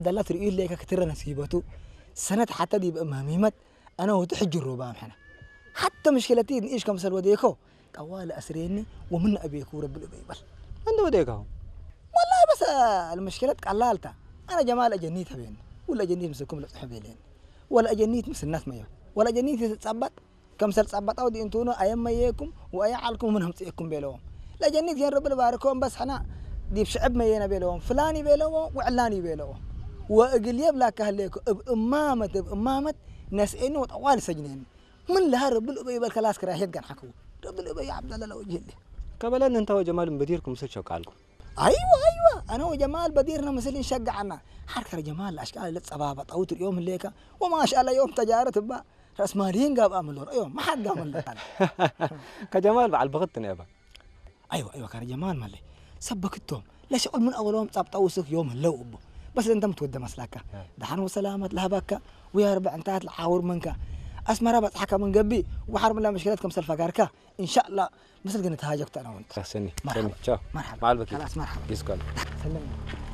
دلت رئيل ليك كتير نسيبته سنة حتى دي بقى مهمت أنا وتحج الربام حنا حتى مشكلتي إيش كم سلوى ديكو طوال أسريني ومن أبيك ورب الأبيبل من دو ديكو والله بس المشكلة قلالتها أنا جمال أجنيت بين ولا أجنيت مسكم لا تحبيلين ولا أجنيت مثل الناس ميا ولا أجنيت تتصبت كم سل تصبت أو دي أنتونا أيام مياكم وأيعالكم منهم تيكم بيلهم لا أجنيت يا رب الباركون بس حنا دي شعب مينا بيلهم فلاني بيلهم وعلاني بيلهم وأقل يبلا كهليكو بأمامة ناس إنه طوال سجنين من لها رب الأبي بالكلاس كراهيت كان حكوا رب الأبي يا عبد الله لو جهلي قبل أنت وجمال بديركم سجوا عليكم أيوة أنا وجمال بديرنا مثل نشجع عنا حركة جمال الأشكال اللي تصبابة طوت اليوم الليكا وما شاء الله يوم تجارة بقى رأس مالين قاب أملور أيوة ما حد قام لك كجمال بعد بغتني يا با أيوة كان جمال مالي سبكتهم ليش أقول من أولهم صابت أوسك يوم اللو أبو بس أنت متودى مسلكة دحن وسلامة لها بكة ويا رب انتهت الحاور منك اسمع ربط حكى من قبي وحرم الله مشكلتكم سلفا قاركا ان شاء الله مثل قلت هاجكت انا وانت سني مرحبا تشاو مرحبا مع البكي خلاص مرحبا يسكن سلم